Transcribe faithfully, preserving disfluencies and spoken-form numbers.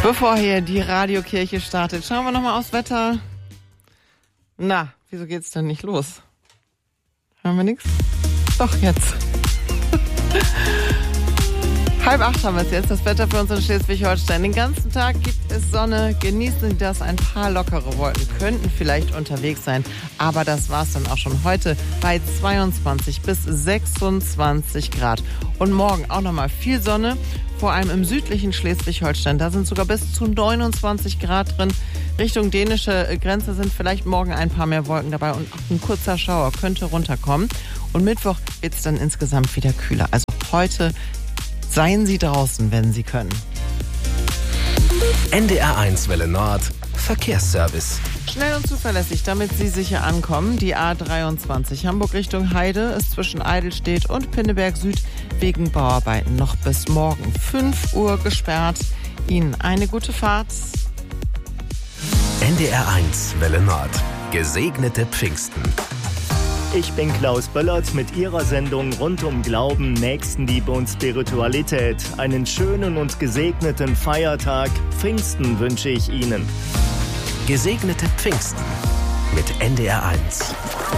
Bevor hier die Radiokirche startet, schauen wir nochmal aufs Wetter. Na, wieso geht's denn nicht los? Hören wir nichts? Doch, jetzt. Halb acht haben wir es jetzt, das Wetter für uns in Schleswig-Holstein. Den ganzen Tag gibt es Sonne, genießen Sie das. Ein paar lockere Wolken könnten vielleicht unterwegs sein, aber das war's dann auch schon heute bei zweiundzwanzig bis sechsundzwanzig Grad. Und morgen auch nochmal viel Sonne, vor allem im südlichen Schleswig-Holstein. Da sind sogar bis zu neunundzwanzig Grad drin. Richtung dänische Grenze sind vielleicht morgen ein paar mehr Wolken dabei und auch ein kurzer Schauer könnte runterkommen. Und Mittwoch wird es dann insgesamt wieder kühler. Also heute seien Sie draußen, wenn Sie können. N D R eins Welle Nord Verkehrsservice. Schnell und zuverlässig, damit Sie sicher ankommen. Die A dreiundzwanzig Hamburg Richtung Heide ist zwischen Eidelstedt und Pinneberg Süd wegen Bauarbeiten noch bis morgen fünf Uhr gesperrt. Ihnen eine gute Fahrt. N D R eins Welle Nord. Gesegnete Pfingsten. Ich bin Klaus Böllert mit Ihrer Sendung rund um Glauben, Nächstenliebe und Spiritualität. Einen schönen und gesegneten Feiertag. Pfingsten wünsche ich Ihnen. Gesegnete Pfingsten mit N D R eins.